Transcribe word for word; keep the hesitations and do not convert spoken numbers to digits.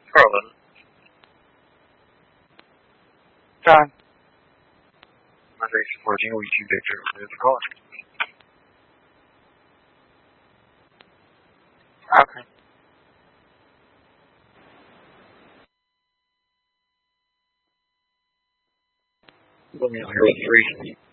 Carlin. John. Monday fourteen week two Victor. There's a caller. Okay. Let me know here with three.